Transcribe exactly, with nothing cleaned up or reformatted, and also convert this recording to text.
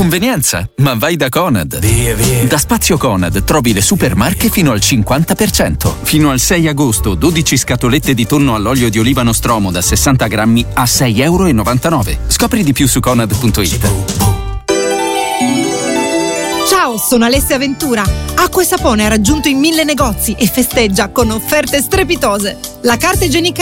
Convenienza? Ma vai da Conad. Via, via. Da Spazio Conad trovi le super marche fino al cinquanta per cento. Fino al sei agosto, dodici scatolette di tonno all'olio di oliva Nostromo da sessanta grammi a sei e novantanove euro. Scopri di più su conad punto it. Ciao, sono Alessia Ventura. Acqua e Sapone ha raggiunto i mille negozi e festeggia con offerte strepitose. La carta igienica